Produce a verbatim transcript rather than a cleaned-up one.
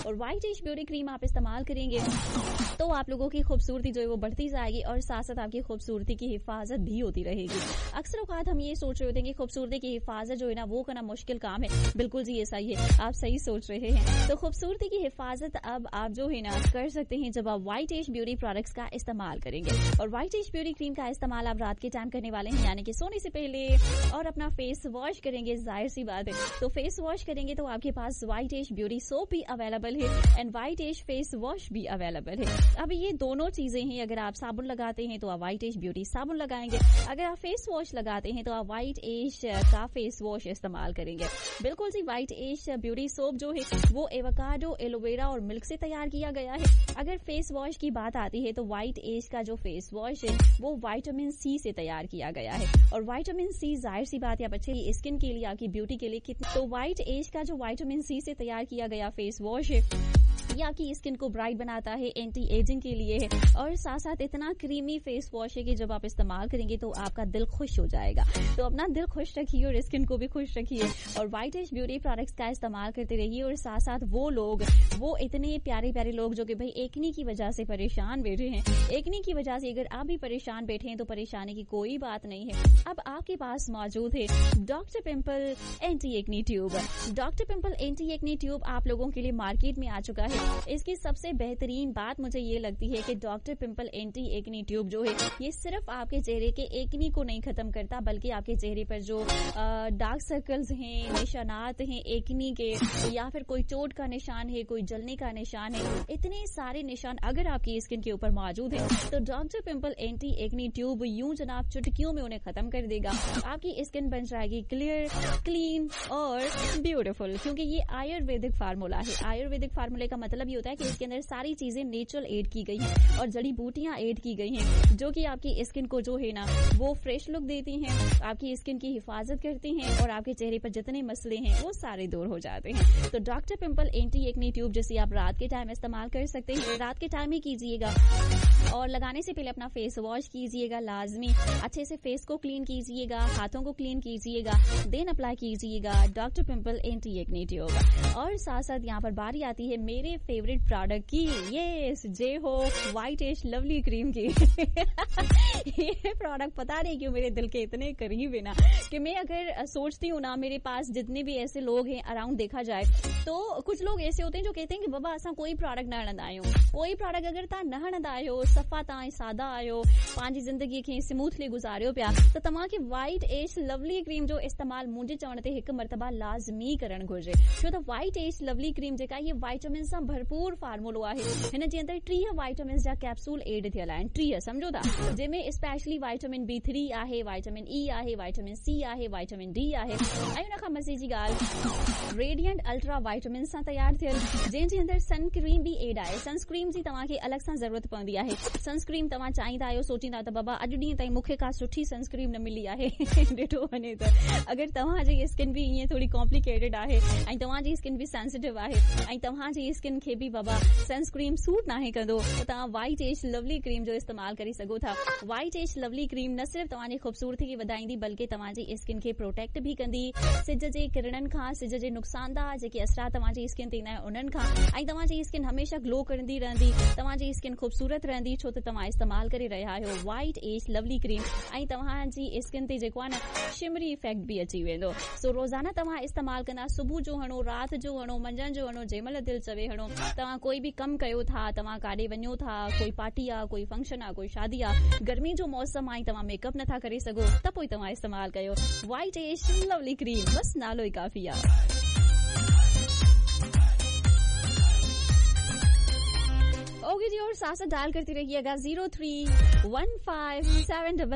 और white as beauty cream आप इस्तेमाल करेंगे तो आप लोगों की खूबसूरती जो है वो बढ़ती जाएगी और साथ साथ आपकी खूबसूरती की हिफाजत भी होती रहेगी। अक्सर औकात हम ये सोच रहे होते हैं कि खूबसूरती की हिफाजत जो है ना वो करना मुश्किल काम है। बिल्कुल जी ऐसा ही है, आप सही सोच रहे हैं। तो खूबसूरती की हिफाजत अब आप जो है ना कर सकते हैं जब आप व्हाइट एज ब्यूटी प्रोडक्ट्स का इस्तेमाल करेंगे। और व्हाइट एज ब्यूटी क्रीम का इस्तेमाल आप रात के टाइम करने वाले हैं, यानी कि सोने से पहले, और अपना फेस वॉश करेंगे। जाहिर सी बात है, तो फेस वॉश करेंगे तो आपके पास व्हाइट एज ब्यूटी सोप भी अवेलेबल है and white as face wash भी अवेलेबल है। अब ये दोनों चीजें हैं। अगर आप साबुन लगाते हैं तो आप व्हाइट एज ब्यूटी साबुन लगाएंगे, अगर आप फेस वॉश लगाते हैं तो आप व्हाइट एज का फेस वॉश इस्तेमाल करेंगे। बिल्कुल जी, व्हाइट एज ब्यूटी सोप जो है वो एवोकाडो, एलोवेरा और मिल्क से तैयार किया गया है। अगर फेस वॉश की बात आती है तो व्हाइट एज का जो फेस वॉश है वो विटामिन सी से तैयार किया गया है। और विटामिन सी जाहिर सी बात है आप अच्छे स्किन के लिए, आपकी ब्यूटी के लिए कितनी, तो व्हाइट एज का जो विटामिन सी से तैयार किया गया फेस वॉश है ये आपकी स्किन को ब्राइट बनाता है, एंटी एजिंग के लिए है और साथ साथ इतना क्रीमी फेस वॉश है कि जब आप इस्तेमाल करेंगे तो आपका दिल खुश हो जाएगा। तो अपना दिल खुश रखिए और स्किन को भी खुश रखिए और व्हाइट एज ब्यूटी प्रोडक्ट्स का इस्तेमाल करते रहिए। और साथ साथ वो लोग, वो इतने प्यारे प्यारे लोग जो कि भाई एक्ने की वजह से परेशान बैठे हैं, एक्ने की वजह से अगर आप भी परेशान बैठे हैं तो परेशानी की कोई बात नहीं है। अब आपके पास मौजूद है doctor pimple anti acne tube. Doctor pimple anti acne tube आप लोगों के लिए मार्केट में आ चुका है। इसकी सबसे बेहतरीन बात मुझे ये लगती है कि doctor pimple anti acne tube जो है ये सिर्फ आपके चेहरे के एक्ने को नहीं खत्म करता, बल्कि आपके चेहरे पर जो डार्क सर्कल्स हैं, निशानात हैं एक्ने के, या फिर कोई चोट का निशान है, कोई जलने का निशान है, इतने सारे निशान अगर आपकी स्किन के ऊपर मौजूद है तो doctor pimple anti acne tube यूं जनाब चुटकियों में उन्हें खत्म कर देगा। आपकी स्किन बन जाएगी क्लियर, क्लीन और ब्यूटीफुल, क्योंकि ये आयुर्वेदिक फार्मूला है। आयुर्वेदिक फार्मूले का मतलब ये होता है कि इसके अंदर सारी चीजें नेचुरल ऐड की गई हैं और जड़ी बूटियां ऐड की गई हैं जो कि आपकी स्किन को जो है ना वो फ्रेश लुक देती हैं, आपकी स्किन की हिफाजत करती हैं और आपके चेहरे पर जितने मसले हैं वो सारे दूर हो जाते हैं। तो doctor pimple anti acne tube जिसे आप रात के टाइम इस्तेमाल कर सकते हैं, रात के टाइम ही कीजिएगा और लगाने से पहले अपना फेस वॉश कीजिएगा लाजमी, अच्छे से फेस को क्लीन कीजिएगा, हाथों को क्लीन कीजिएगा, देन अप्लाई कीजिएगा doctor pimple anti acne tube. और साथ साथ यहाँ पर बारी आती है मेरे फेवरेट प्रोडक्ट की, यस जे हो व्हाइट एज लवली क्रीम की। ये प्रोडक्ट पता नहीं क्यों मेरे दिल के इतने करीब है ना कि मैं अगर सोचती हूँ ना, मेरे पास जितने भी ऐसे लोग हैं अराउंड देखा जाए तो कुछ लोग ऐसे होते हैं जो कहते हैं कि बाबा असा कोई प्रोडक्ट न हणंदा आहियूं, कोई प्रोडक्ट अगर तव्हां न हणंदा आहियो, सफ़ा तव्हां सादा आहियो, पंहिंजी ज़िंदगी खे स्मूथली गुज़ारियो पिया, त तव्हांखे व्हाइट एज लवली क्रीम जो इस्तेमाल मुंहिंजे चवण ते हिकु मरतबा लाज़मी करणु घुरिजे। छो त व्हाइट एज लवली क्रीम जेका ये विटामिन सां भरपूर फार्मूलो आहे। हिन जे अंदरि टीह विटामिन जा कैप्सूल एड थियल आहिनि, टीह सम्झो था, जंहिंमें स्पेशली विटामिन बी थ्री आहे, विटामिन ई आहे, विटामिन सी आहे, विटामिन डी आहे ऐं हुन खां मज़े जी ॻाल्हि रेडियंट अल्ट्रा विटामिन सां तैयार थियल, जंहिंजे अंदरि सन क्रीम बि एड आहे। सनस्क्रीन जी तव्हांखे अलॻि सां ज़रूरत पवंदी आहे। सनस्क्रीन तव्हां चाहींदा आहियो, सोचींदा त बाबा अॼु ॾींहं ताईं मूंखे का सुठी सनस्क्रीन न मिली आहे, ॾिठो वञे त अगरि तव्हांजी स्किन बि ईअं थोरी कॉम्प्लिकेटेड आहे ऐं तव्हांजी स्किन बि सेंसिटिव आहे ऐं तव्हांजी स्किन खे बि बाबा सनस्क्रीन सूट नाहे कंदो त तव्हां व्हाइट एज लवली क्रीम जो इस्तेमाल करे सघो था। व्हाइट एज लवली क्रीम न सिर्फ तव्हांजी खूबसूरती खे वधाईंदी बल्कि तव्हांजी स्किन खे प्रोटेक्ट बि कंदी सिज जे किरणनि खां, सिज जे नुक़सानदा जेके असरात तव्हांजी स्किन ते ईंदा आहिनि उन्हनि खां, ऐं तव्हांजी स्किन हमेशह ग्लो करंदी रहंदी, तव्हांजी स्किन खूबसूरत रहंदी छो त तव्हां इस्तेमाल करे रहिया आहियो व्हाइट एज लवली क्रीम ऐं तव्हांजी स्किन ते जेको आहे न शिमरी इफेक्ट बि अची वेंदो। सो रोज़ाना तव्हां इस्तेमाल कंदा, सुबुह जो हणो, राति जो हणो, मंझंदि जो हणो, जंहिंमहिल दिलि चवे हणो। तव्हां कोई बि कमु कयो था, तव्हां काॾे वञो था, कोई पार्टी आहे, कोई फंक्शन आहे, कोई शादी आहे, गर्मी जो मौसम आहे, तव्हां मेकअप नथा करे सघो त पोइ तव्हां इस्तेमाल कयो व्हाइट एज लवली क्रीम, बसि नालो ई काफ़ी आहे। ओके जी, और साथ साथ डायल करती रहिएगा zero three one five seven double